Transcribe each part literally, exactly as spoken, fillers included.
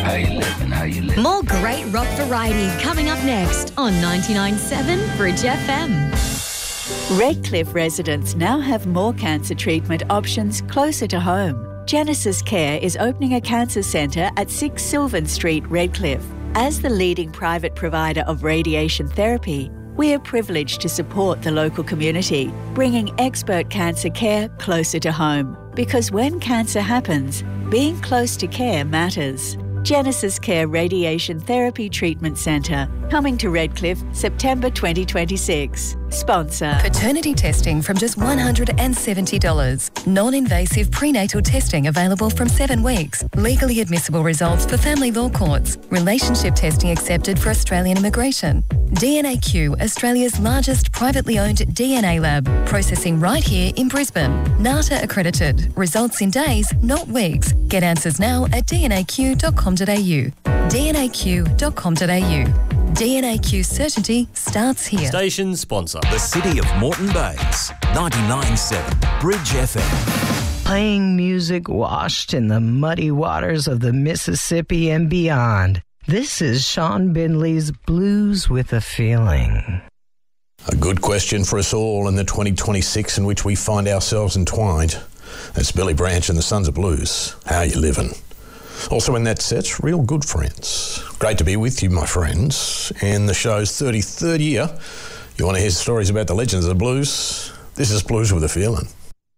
How you living? How you living? More great rock variety coming up next on ninety-nine point seven Bridge F M. Redcliffe residents now have more cancer treatment options closer to home. Genesis Care is opening a cancer centre at six Sylvan Street, Redcliffe. As the leading private provider of radiation therapy, we are privileged to support the local community, bringing expert cancer care closer to home. Because when cancer happens, being close to care matters. Genesis Care Radiation Therapy Treatment Centre, coming to Redcliffe, September twenty twenty-six. Sponsor. Paternity testing from just one hundred seventy dollars. Non-invasive prenatal testing available from seven weeks. Legally admissible results for family law courts. Relationship testing accepted for Australian immigration. D N A Q, Australia's largest privately owned D N A lab. Processing right here in Brisbane. NATA accredited. Results in days, not weeks. Get answers now at d n a q dot com dot a u. d n a q dot com dot a u. D N A Q certainty starts here. Station sponsor. The City of Moreton Bays. ninety-nine point seven Bridge F M. Playing music washed in the muddy waters of the Mississippi and beyond. This is Sean Bindley's Blues with a Feeling. A good question for us all in the twenty twenty-six in which we find ourselves entwined. That's Billy Branch and the Sons of Blues. How you living? Also in that set, Real Good Friends. Great to be with you, my friends. In the show's thirty-third year, you want to hear stories about the legends of the blues? This is Blues with a Feeling.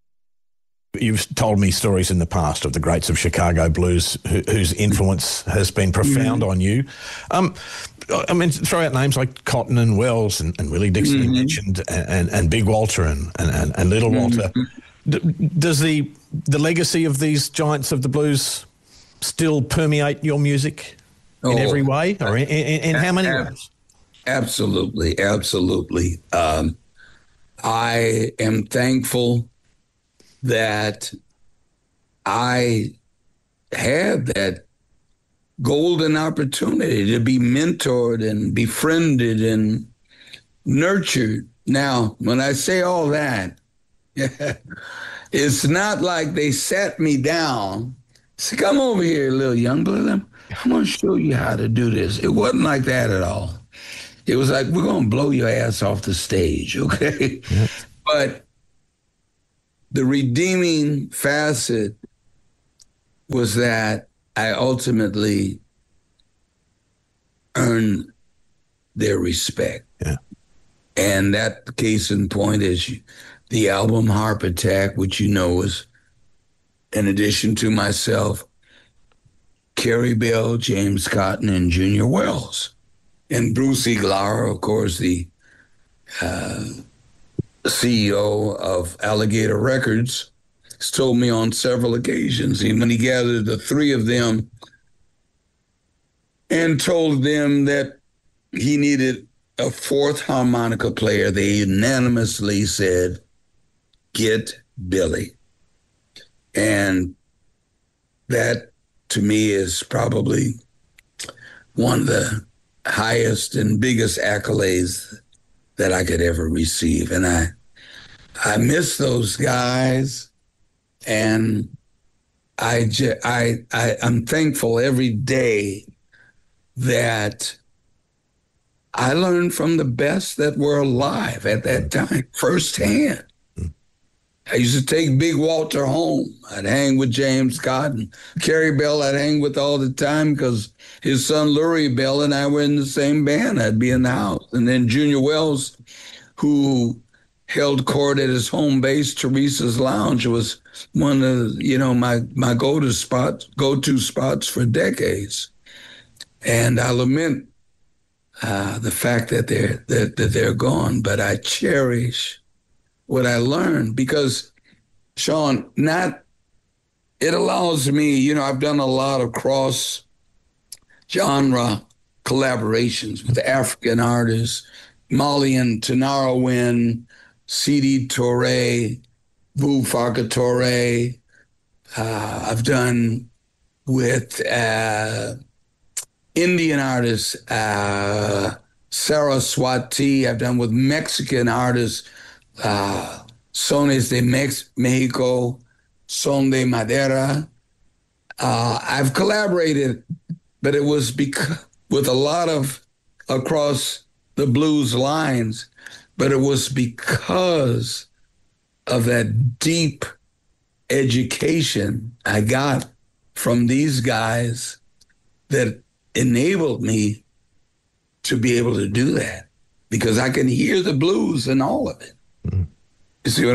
You've told me stories in the past of the greats of Chicago blues who, whose influence has been profound mm-hmm. on you. Um, I mean, throw out names like Cotton and Wells and, and Willie Dixon mm-hmm. you mentioned, and, and, and Big Walter and, and, and Little mm-hmm. Walter. D- does the the legacy of these giants of the blues still permeate your music in oh, every way, or in, in, in how many ab- ways? Absolutely, absolutely. Um, I am thankful that I had that golden opportunity to be mentored and befriended and nurtured. Now, when I say all that, it's not like they sat me down. So come over here, little young blood. I'm, I'm going to show you how to do this. It wasn't like that at all. It was like, we're going to blow your ass off the stage, okay? Yep. But the redeeming facet was that I ultimately earned their respect. Yeah. And that case in point is the album Harp Attack, which you know is, in addition to myself, Carrie Bell, James Cotton, and Junior Wells. And Bruce Iglauer, of course, the uh, C E O of Alligator Records, has told me on several occasions, he, when he gathered the three of them and told them that he needed a fourth harmonica player, they unanimously said, get Billy. And that, to me, is probably one of the highest and biggest accolades that I could ever receive. And I I miss those guys, and I, j- I, I, I'm thankful every day that I learned from the best that were alive at that time, firsthand. I used to take Big Walter home. I'd hang with James Cotton. Carrie Bell I'd hang with all the time because his son Lurie Bell and I were in the same band. I'd be in the house. And then Junior Wells, who held court at his home base, Teresa's Lounge, was one of, you know, my, my go-to spots, go-to spots for decades. And I lament uh, the fact that they're, that, that they're gone, but I cherish what I learned because, Sean, not, it allows me, you know, I've done a lot of cross-genre collaborations with African artists, Malian Tanara Wynn, Sidi Touré, Bou Farka Touré. Uh, I've done with uh, Indian artists, uh, Saraswati. I've done with Mexican artists, Uh, Sones de Mex- Mexico, Son de Madera. Uh, I've collaborated but it was because with a lot of across the blues lines, but it was because of that deep education I got from these guys that enabled me to be able to do that, because I can hear the blues in all of it. Mm-hmm. You see what